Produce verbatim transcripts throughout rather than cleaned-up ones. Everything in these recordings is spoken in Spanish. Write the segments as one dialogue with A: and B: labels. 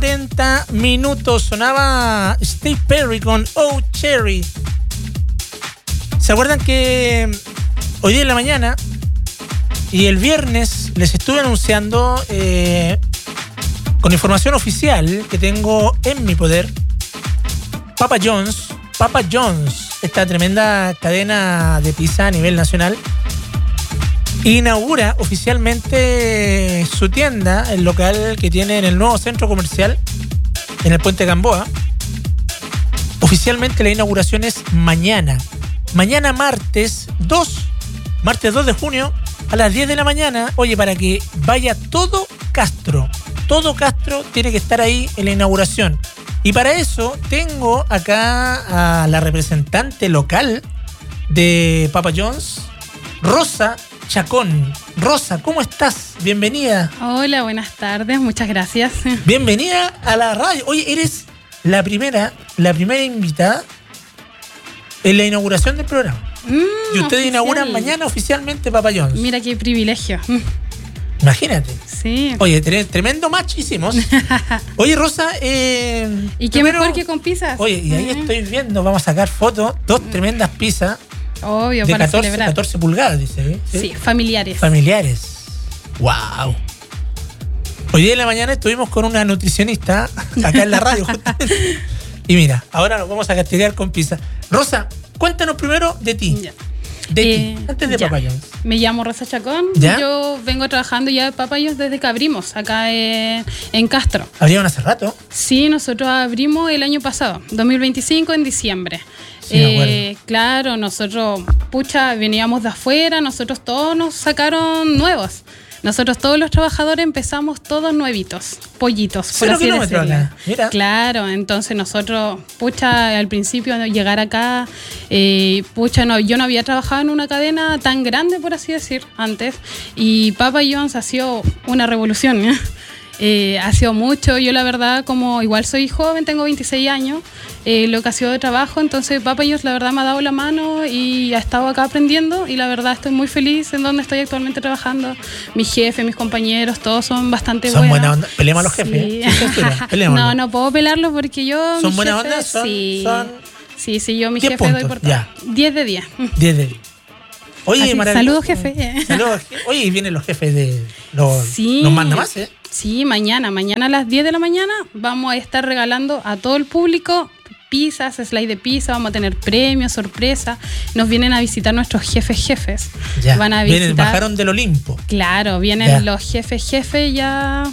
A: cuarenta minutos sonaba Steve Perry con Oh Cherry. ¿Se acuerdan que hoy día en la mañana y el viernes les estuve anunciando eh, con información oficial que tengo en mi poder? Papa John's, Papa John's, esta tremenda cadena de pizza a nivel nacional, inaugura oficialmente su tienda, el local que tiene en el nuevo centro comercial en el Puente Gamboa. Oficialmente la inauguración es mañana. Mañana martes dos, martes dos de junio a las diez de la mañana. Oye, para que vaya todo Castro. Todo Castro tiene que estar ahí en la inauguración. Y para eso tengo acá a la representante local de Papa John's, Rosa Chacón. Rosa, ¿cómo estás? Bienvenida.
B: Hola, buenas tardes, muchas gracias.
A: Bienvenida a la radio. Oye, eres la primera, la primera invitada en la inauguración del programa. Mm, y ustedes oficial. Inauguran mañana oficialmente Papa John's.
B: Mira qué privilegio.
A: Imagínate.
B: Sí.
A: Oye, tremendo match hicimos. Oye, Rosa, eh,
B: ¿y qué primero, mejor que con pizzas?
A: Oye, y ahí uh-huh. estoy viendo, vamos a sacar fotos, dos tremendas pizzas.
B: Obvio,
A: de
B: para
A: catorce,
B: celebrar.
A: catorce pulgadas, dice. ¿eh?
B: Sí, sí, familiares.
A: Familiares. Wow. Hoy día en la mañana estuvimos con una nutricionista acá en la radio. Y mira, ahora nos vamos a castigar con pizza. Rosa, cuéntanos primero de ti. Ya. De
B: eh,
A: ti, antes de
B: ya.
A: Papa John's.
B: Me llamo Rosa Chacón.
A: ¿Ya?
B: Yo vengo trabajando ya de Papa John's desde que abrimos acá en, en Castro.
A: ¿Abrieron hace rato?
B: Sí, nosotros abrimos el año pasado, dos mil veinticinco, en diciembre.
A: Sí,
B: eh, claro, nosotros, pucha, veníamos de afuera, nosotros todos nos sacaron nuevos. Nosotros todos los trabajadores empezamos todos nuevitos, pollitos, por así decirlo.
A: Acá. Mira.
B: Claro, entonces nosotros, pucha, al principio llegar acá, eh, pucha, no, yo no había trabajado en una cadena tan grande, por así decir, antes, y Papa John's ha sido una revolución, ¿eh? Eh, ha sido mucho. Yo la verdad, como igual soy joven, tengo veintiséis años, eh, lo que ha sido de trabajo, entonces Papa John's la verdad me ha dado la mano y ha estado acá aprendiendo, y la verdad estoy muy feliz en donde estoy actualmente trabajando. Mi jefe, mis compañeros, todos son bastante
A: son
B: buenos.
A: Buena onda. Peleemos a los jefes.
B: Sí.
A: ¿eh?
B: No, no puedo pelarlos porque yo...
A: ¿Son
B: mi
A: buena
B: jefe,
A: onda? Son,
B: sí,
A: son
B: sí, sí, yo mi jefe
A: puntos,
B: doy por todo. diez de diez.
A: diez de diez. Oye,
B: saludos, jefe.
A: Saludos. Oye, y vienen los jefes de los,
B: sí.
A: los manda más, ¿eh?
B: Sí, mañana, mañana a las diez de la mañana vamos a estar regalando a todo el público pizzas, slide de pizza, vamos a tener premios, sorpresa. Nos vienen a visitar nuestros jefes jefes.
A: Ya,
B: van a visitar,
A: vienen, bajaron del Olimpo.
B: Claro, vienen ya. Los jefes jefes ya...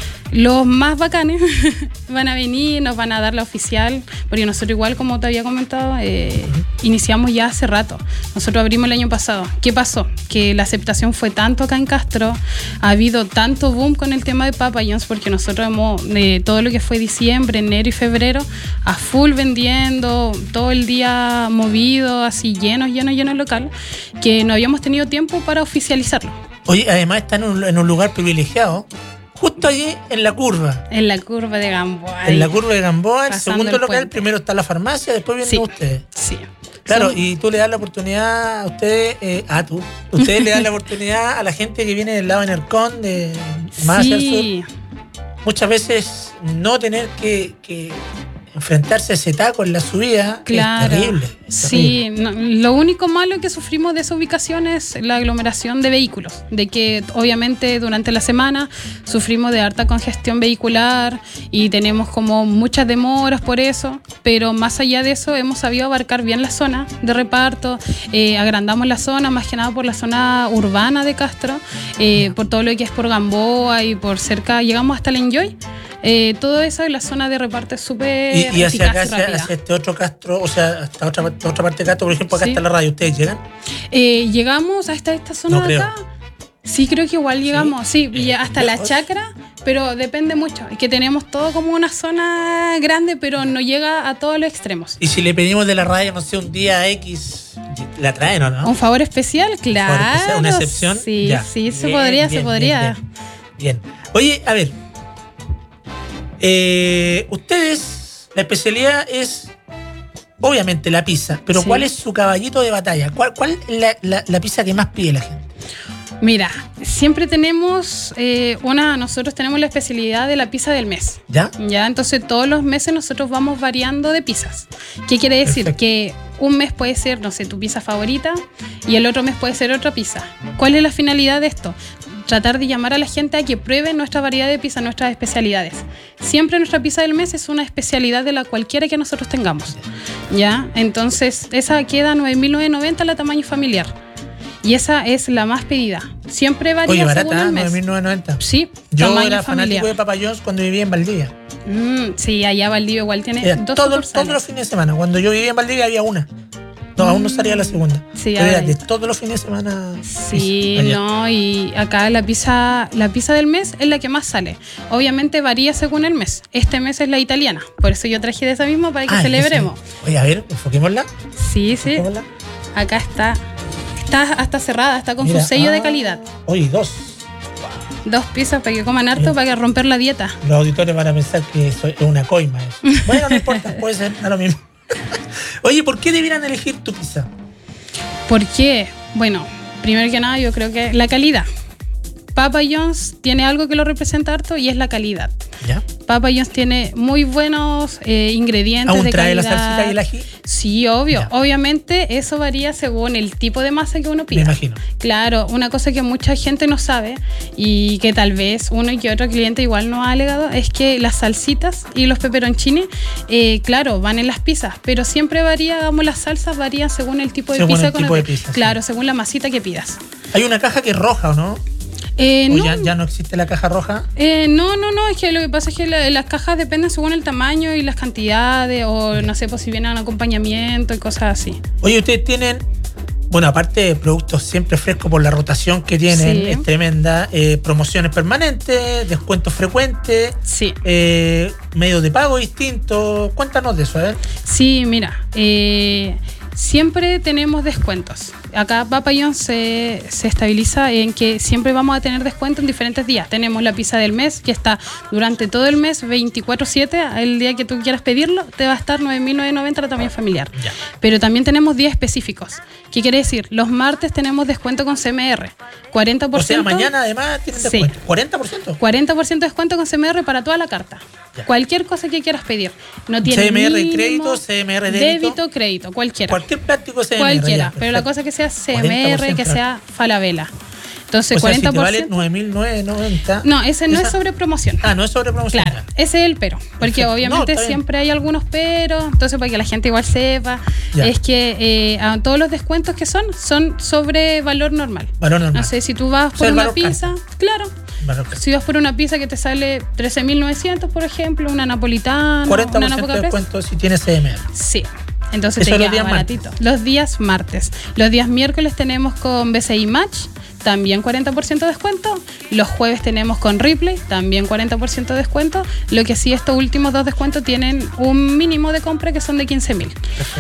B: Los más bacanes van a venir, nos van a dar la oficial, porque nosotros igual, como te había comentado, eh, uh-huh. iniciamos ya hace rato. Nosotros abrimos el año pasado. ¿Qué pasó? Que la aceptación fue tanto acá en Castro, ha habido tanto boom con el tema de Papa John's, porque nosotros hemos, eh, todo lo que fue diciembre, enero y febrero, a full vendiendo, todo el día movido, así lleno, lleno, lleno el local, que no habíamos tenido tiempo para oficializarlo.
A: Oye, además están en un, en un lugar privilegiado. Justo allí en la curva.
B: En la curva de Gamboa.
A: En la curva de Gamboa, el segundo
B: el
A: local,
B: puente.
A: Primero está la farmacia, después vienen
B: sí.
A: ustedes.
B: Sí.
A: Claro,
B: Son...
A: y tú le das la oportunidad a ustedes, eh, a tú, ustedes le dan la oportunidad a la gente que viene del lado de Nercón, de más
B: sí.
A: hacia el sur, muchas veces no tener que, que enfrentarse a ese taco en la subida.
B: Claro.
A: Es terrible. Es
B: sí,
A: terrible.
B: No, lo único malo que sufrimos de esa ubicación es la aglomeración de vehículos, de que obviamente durante la semana sufrimos de harta congestión vehicular y tenemos como muchas demoras por eso, pero más allá de eso hemos sabido abarcar bien la zona de reparto, eh, agrandamos la zona, más que nada por la zona urbana de Castro, eh, por todo lo que es por Gamboa y por cerca, llegamos hasta el Enjoy. Eh, todo eso en la zona de reparto es súper
A: y, y hacia acá,
B: y
A: hacia, hacia este otro Castro, o sea, hasta otra, otra parte de Castro, por ejemplo, acá
B: sí.
A: está la radio, ¿ustedes llegan?
B: Eh, llegamos hasta esta zona
A: no
B: de
A: creo.
B: acá. Sí, creo que igual llegamos, sí,
A: sí.
B: Y hasta
A: eh,
B: la chacra, pero depende mucho. Es que tenemos todo como una zona grande, pero no llega a todos los extremos.
A: Y si le pedimos de la radio, no sé, un día X, ¿la traen o no?
B: ¿Un favor especial? Claro.
A: ¿Un favor especial? ¿Una excepción?
B: Sí,
A: ya.
B: sí, se
A: bien,
B: podría,
A: bien,
B: se podría.
A: Bien, bien. bien. Oye, a ver. Eh, ustedes, la especialidad es obviamente la pizza, pero
B: sí.
A: ¿cuál es su caballito de batalla? ¿Cuál, cuál es la, la, la pizza que más pide la gente?
B: Mira, siempre tenemos eh, una, nosotros tenemos la especialidad de la pizza del mes.
A: ¿Ya?
B: Ya, entonces todos los meses nosotros vamos variando de pizzas. ¿Qué quiere decir?
A: Perfecto.
B: Que un mes puede ser, no sé, tu pizza favorita y el otro mes puede ser otra pizza. ¿Cuál es la finalidad de esto? Tratar de llamar a la gente a que prueben nuestra variedad de pizza, nuestras especialidades. Siempre nuestra pizza del mes es una especialidad de la cualquiera que nosotros tengamos. ¿Ya? Entonces, esa queda nueve mil novecientos noventa la tamaño familiar. Y esa es la más pedida. Siempre varía.
A: Oye,
B: según
A: barata,
B: el mes.
A: nueve mil novecientos noventa.
B: Sí,
A: Yo
B: tamaño
A: era
B: familiar.
A: fanático de Papa John's cuando vivía en Valdivia.
B: Mm, sí, allá Valdivia igual tiene
A: Era
B: dos
A: todo,
B: sucursales.
A: todos los fines de semana. Cuando yo vivía en Valdivia había una. No, aún no salía la segunda.
B: Sí,
A: Pero era
B: ahora
A: de
B: hay.
A: todos los fines de semana.
B: Sí,
A: allá.
B: no, y acá la pizza, la pizza del mes es la que más sale. Obviamente varía según el mes. Este mes es la italiana, por eso yo traje de esa misma para que
A: Ah,
B: celebremos.
A: ese. Oye, a ver, enfoquémosla.
B: Sí, sí.
A: enfoquémosla.
B: Acá está, está hasta cerrada, está con
A: Mira,
B: su sello de
A: ah,
B: calidad.
A: Oye, dos.
B: Dos pizzas para que coman harto,
A: Mira.
B: para que romper la dieta.
A: Los auditores van a pensar que soy- es una coima eso. Bueno, no importa, puede ser, da lo mismo. Oye, ¿por qué debieran elegir tu pizza?
B: ¿Por qué? Bueno, primero que nada yo creo que la calidad. Papa John's tiene algo que lo representa harto y es la calidad.
A: ¿Ya?
B: Papa John's tiene muy buenos eh, ingredientes
A: ¿Aún
B: de
A: trae la
B: calidad.
A: salsita y el ají?
B: Sí, obvio.
A: Ya.
B: Obviamente eso varía según el tipo de masa que uno pida.
A: Me imagino.
B: Claro, una cosa que mucha gente no sabe y que tal vez uno y que otro cliente igual no ha alegado es que las salsitas y los pepperoncini, eh, claro, van en las pizzas, pero siempre varía, digamos, las salsas varían según el tipo de
A: Según
B: pizza.
A: el
B: con
A: tipo
B: el-
A: de pizza, sí.
B: Claro, según la masita que pidas.
A: Hay una caja que es roja, ¿o no?
B: Eh,
A: ¿O
B: no,
A: ya, ya no existe la caja roja?
B: Eh, no, no, no, es que lo que pasa es que la- las cajas dependen según el tamaño y las cantidades, o no sé, pues si vienen acompañamiento y cosas así.
A: Oye, ustedes tienen, bueno, aparte de productos siempre frescos por la rotación que tienen,
B: Sí.
A: es tremenda, eh, promociones permanentes, descuentos frecuentes,
B: Sí,
A: eh, medios de pago distintos. Cuéntanos de eso, a ver.
B: sí, mira, eh, siempre tenemos descuentos. Acá Papa John's se, se estabiliza en que siempre vamos a tener descuento en diferentes días. Tenemos la pizza del mes, que está durante todo el mes, veinticuatro siete, el día que tú quieras pedirlo, te va a estar nueve mil novecientos noventa la tamaño familiar.
A: Ya.
B: Pero también tenemos días específicos. ¿Qué quiere decir? Los martes tenemos descuento con C M R. cuarenta por
A: O sea,
B: ciento.
A: mañana además tienen
B: Sí.
A: descuento. ¿cuarenta por ciento?
B: cuarenta por ciento de descuento con C M R para toda la carta.
A: Ya.
B: Cualquier cosa que quieras pedir. No tiene
A: C M R
B: mínimo,
A: crédito, C M R débito.
B: Débito, crédito, cualquiera.
A: Cualquier plástico C M R.
B: Cualquiera.
A: ya,
B: pero la
A: perfecto.
B: cosa que sea C M
A: cuarenta por
B: R, que
A: ciento.
B: sea Falabella. Entonces,
A: O sea,
B: cuarenta
A: si te
B: por
A: vale
B: ciento.
A: nueve mil novecientos noventa.
B: No, ese no
A: esa-
B: es sobre promoción.
A: Ah, no es sobre promoción.
B: Claro, ese es el pero. Porque
A: Perfecto.
B: obviamente
A: No, está bien.
B: siempre hay algunos peros. Entonces, para que la gente igual sepa,
A: Ya.
B: es que eh, a todos los descuentos que son, son sobre valor normal.
A: Valor normal.
B: No sé, si tú vas
A: O sea,
B: por
A: el
B: una
A: valor
B: pizza, claro.
A: Valor carta.
B: Si vas por una pizza que te sale trece mil novecientos, por ejemplo, una napolitana,
A: cuarenta
B: una
A: por ciento de
B: napoca press.
A: descuento si tienes C M R.
B: Sí. Entonces
A: Eso
B: te
A: los
B: queda
A: días
B: baratito. Los días martes. Los días miércoles tenemos con B C I Match, también cuarenta por ciento de descuento. Los jueves tenemos con Ripley, también cuarenta por ciento de descuento. Lo que sí, estos últimos dos descuentos tienen un mínimo de compra que son de quince mil.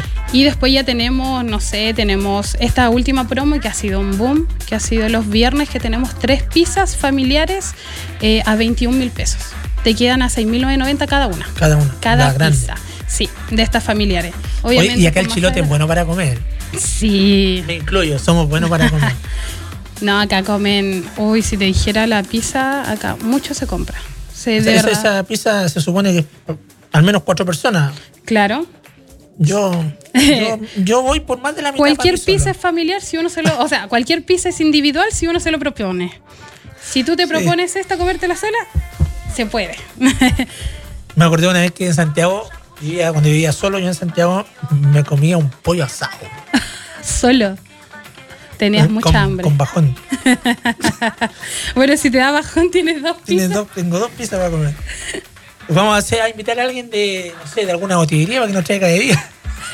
B: Y después ya tenemos, no sé, tenemos esta última promo que ha sido un boom, que ha sido los viernes, que tenemos tres pizzas familiares eh, a veintiún mil pesos. Te quedan a seis mil novecientos noventa cada una.
A: Cada una.
B: Cada
A: la grande.
B: pizza. Sí, de estas familiares.
A: Oye,
B: Obviamente,
A: y acá el
B: con
A: chilote es
B: más
A: bueno para comer.
B: Sí.
A: Me incluyo, somos buenos para comer.
B: No, acá comen. Uy, si te dijera la pizza, acá mucho se compra. Sí, de
A: esa,
B: verdad.
A: esa pizza se supone que es por al menos cuatro personas.
B: Claro.
A: Yo, yo, yo voy por más de la mitad.
B: Cualquier
A: para mí
B: pizza
A: solo.
B: es familiar si uno se lo. O sea, cualquier pizza es individual si uno se lo propone. Si tú te
A: Sí.
B: propones esta, comértela sola, se puede.
A: Me acordé una vez que en Santiago, vivía, cuando vivía solo, yo en Santiago me comía un pollo asado.
B: Solo. Tenías
A: con,
B: mucha hambre.
A: Con bajón.
B: Bueno, si te da bajón, tienes dos
A: Tienes
B: pizzas.
A: dos, tengo dos pizzas para comer. Vamos a, hacer, a invitar a alguien de, no sé, de alguna botillería para que nos traiga de día.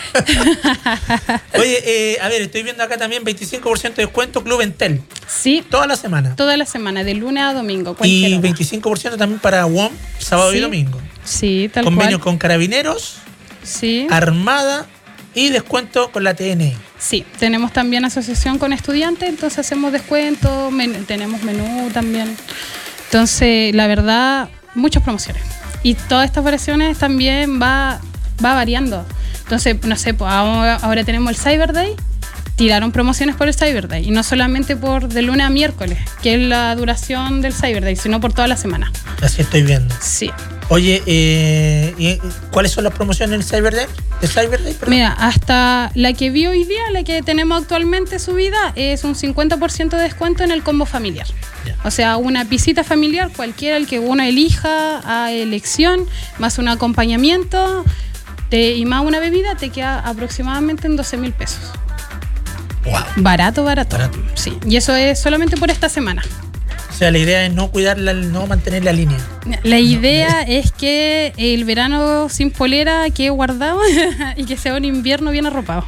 A: Oye, eh, a ver, estoy viendo acá también veinticinco por ciento de descuento Club Entel.
B: Sí,
A: Toda la semana.
B: toda la semana, de lunes a domingo. cualquier
A: Y
B: hora.
A: veinticinco por ciento también para W O M, sábado
B: Sí,
A: y domingo.
B: Sí, tal
A: Convenio
B: cual.
A: con Carabineros,
B: Sí.
A: Armada y descuento con la T N E.
B: Sí, tenemos también asociación con estudiantes, entonces hacemos descuentos, men- tenemos menú también. Entonces, la verdad, muchas promociones. Y todas estas variaciones también va, va variando. Entonces, no sé, pues ahora, ahora tenemos el Cyber Day, tiraron promociones por el Cyber Day. Y no solamente por de lunes a miércoles, que es la duración del Cyber Day, sino por toda la semana.
A: Así estoy viendo.
B: Sí.
A: Oye, eh, ¿y ¿cuáles son las promociones del Cyber Day? ¿De Cyber Day? Perdón.
B: Mira, hasta la que vi hoy día, la que tenemos actualmente subida, es un cincuenta por ciento de descuento en el combo familiar. Yeah. O sea, una pisita familiar, cualquiera, el que uno elija a elección, más un acompañamiento te, y más una bebida, te queda aproximadamente en doce mil pesos.
A: Wow.
B: Barato, barato,
A: barato.
B: Sí, y eso es solamente por esta semana.
A: O sea, la idea es no cuidarla, no mantener la línea.
B: La idea no. es que el verano sin polera quede guardado y que sea un invierno bien arropado.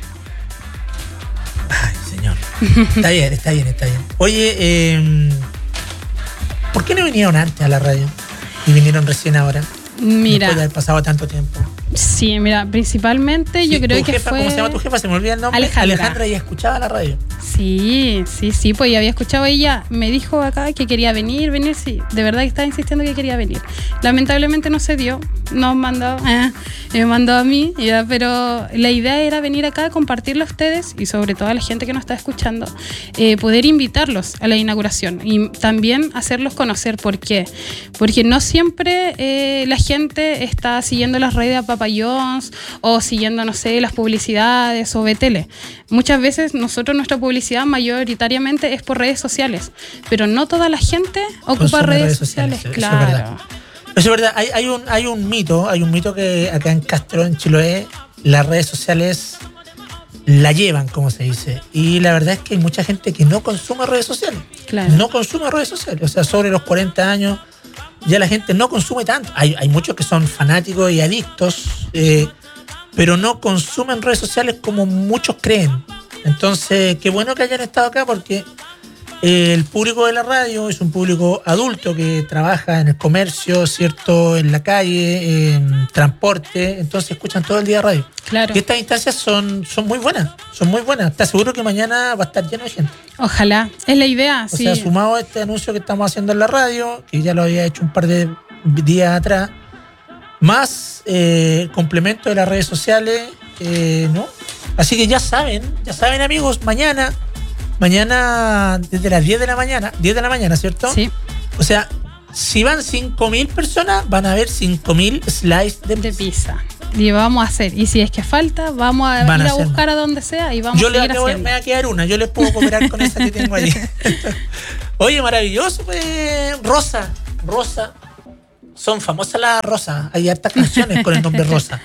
A: Ay, señor. Está bien, está bien, está bien. Oye, eh, ¿por qué no vinieron antes a la radio? Y vinieron recién ahora.
B: Mira.
A: Después de haber pasado tanto tiempo.
B: Sí, mira, principalmente sí, yo creo que
A: jefa,
B: fue...
A: ¿Cómo se llama tu jefa? Se me olvida el nombre.
B: Alejandra.
A: Alejandra, ya escuchaba la radio.
B: Sí, sí, sí, pues ya había escuchado ella. Me dijo acá que quería venir, venir, sí. De verdad que estaba insistiendo que quería venir. Lamentablemente no se dio. Nos mandó, eh, me mandó a mí, ya, pero la idea era venir acá a compartirlo a ustedes y sobre todo a la gente que nos está escuchando, eh, poder invitarlos a la inauguración y también hacerlos conocer. ¿Por qué? Porque no siempre eh, la gente está siguiendo las redes a Papa John's o siguiendo, no sé, las publicidades o ve tele. Muchas veces nosotros nuestra publicidad mayoritariamente es por redes sociales, pero no toda la gente ocupa redes, redes sociales, sociales. Claro.
A: Eso es verdad. Eso es verdad. Hay, hay, un, hay un mito, hay un mito que acá en Castro, en Chiloé, las redes sociales la llevan, como se dice. Y la verdad es que hay mucha gente que no consume redes sociales.
B: Claro.
A: No consume redes sociales. O sea, sobre los cuarenta años ya la gente no consume tanto. Hay, hay muchos que son fanáticos y adictos, eh, pero no consumen redes sociales como muchos creen. Entonces, qué bueno que hayan estado acá porque eh, el público de la radio es un público adulto que trabaja en el comercio, ¿cierto? En la calle, en transporte, entonces escuchan todo el día radio.
B: Claro.
A: Y estas instancias son, son muy buenas, son muy buenas. Te aseguro que mañana va a estar lleno de gente.
B: Ojalá, es la idea.
A: O
B: sí.
A: sea, sumado a este anuncio que estamos haciendo en la radio, que ya lo había hecho un par de días atrás, más eh, el complemento de las redes sociales, eh, ¿no? Así que ya saben, ya saben amigos, mañana, mañana desde las diez de la mañana, diez de la mañana, ¿cierto?
B: Sí.
A: O sea, si van cinco mil personas, van a haber cinco mil slices de,
B: de pizza. Y vamos a hacer. Y si es que falta, vamos a
A: van
B: ir
A: a,
B: a buscar a donde sea y vamos
A: yo
B: a seguir
A: le,
B: haciendo.
A: Me va a quedar una, yo les puedo cooperar con esa que tengo ahí. Oye, maravilloso, pues, Rosa, Rosa. Son famosas las Rosas, hay hartas canciones con el nombre Rosa.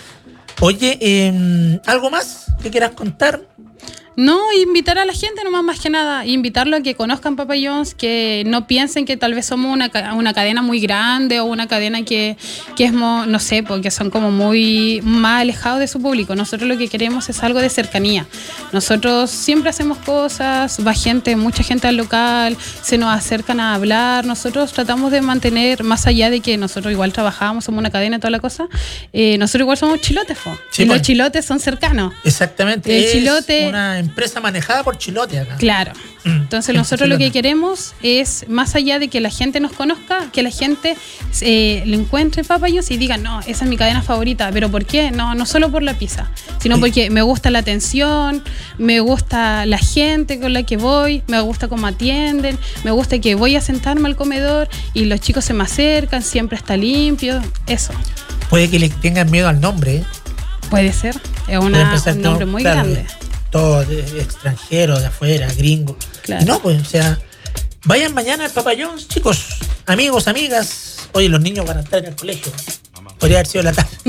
A: Oye, eh, ¿algo más que quieras contar?
B: No, invitar a la gente nomás más que nada, invitarlo a que conozcan Papa John's, que no piensen que tal vez somos una, una cadena muy grande o una cadena que, que es, no sé, porque son como muy más alejados de su público. Nosotros lo que queremos es algo de cercanía. Nosotros siempre hacemos cosas, va gente, mucha gente al local, se nos acercan a hablar. Nosotros tratamos de mantener, más allá de que nosotros igual trabajamos, somos una cadena y toda la cosa, eh, nosotros igual somos chilotes, po. Sí, y bueno, los chilotes son cercanos.
A: Exactamente.
B: El
A: es
B: chilote...
A: una empresa manejada por Chilote acá.
B: Claro. Entonces nosotros lo que queremos es, más allá de que la gente nos conozca, que la gente eh, le encuentre Papa John's y diga, no, esa es mi cadena favorita. ¿Pero por qué? No, no solo por la pizza, sino sí. porque me gusta la atención, me gusta la gente con la que voy, me gusta cómo atienden, me gusta que voy a sentarme al comedor y los chicos se me acercan, siempre está limpio, eso.
A: Puede que le tengan miedo al nombre, ¿eh?
B: Puede ser, es una, un nombre muy
A: claro,
B: grande.
A: Todo de, de extranjero, de afuera, gringo.
B: Claro.
A: Y no, pues, o sea, vayan mañana al Papa John's, chicos, amigos, amigas. Oye, los niños van a estar en el colegio. Podría haber sido la tarde.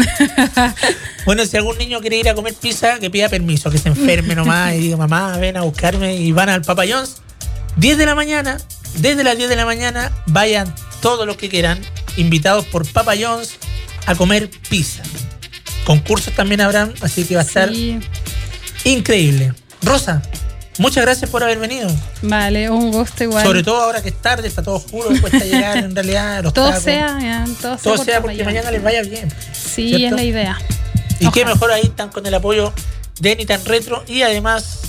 A: Bueno, si algún niño quiere ir a comer pizza, que pida permiso, que se enferme nomás y diga, mamá, ven a buscarme, y van al Papa John's. diez de la mañana, desde las diez de la mañana, vayan todos los que quieran, invitados por Papa John's a comer pizza. Concursos también habrán, así que va a estar...
B: Sí.
A: Increíble. Rosa, muchas gracias por haber venido.
B: Vale, un gusto igual.
A: Sobre todo ahora que es tarde, está todo oscuro, cuesta llegar en realidad los
B: todo
A: tacos.
B: sea, ya, todo,
A: todo
B: sea,
A: sea porque mañana les vaya bien.
B: Sí,
A: ¿cierto?
B: es la idea.
A: Y
B: Ojalá.
A: qué mejor ahí están con el apoyo de Anytime Retro y además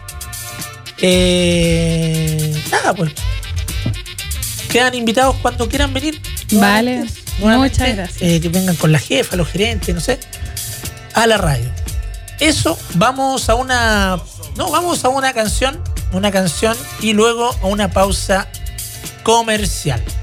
A: eh, nada, pues quedan invitados cuando quieran venir.
B: Vale, muchas gracias.
A: Eh, que vengan con la jefa, los gerentes, no sé, a la radio. eso, vamos a una... No, vamos a una canción, una canción y luego a una pausa comercial.